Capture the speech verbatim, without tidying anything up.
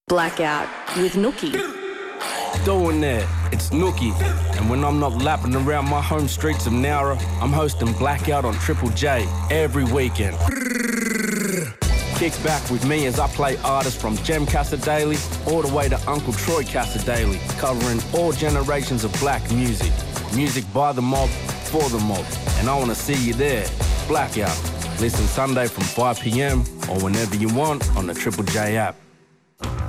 Blackout with Nookie. Doing that, it's Nookie. And when I'm not lapping around my home streets of Nowra, I'm hosting Blackout on Triple J every weekend. Kick back with me as I play artists from Jem Cassadaly all the way to Uncle Troy Cassadaly, covering all generations of black music. Music by the mob, for the mob. And I want to see you there. Blackout. Listen Sunday from five p m or whenever you want on the Triple J app.